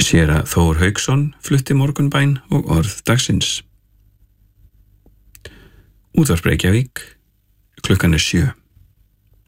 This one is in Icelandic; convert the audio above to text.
Séra Þór Hauksson flutti morgunbæn og orð dagsins. Útvarp Reykjavík, klukkan er 7.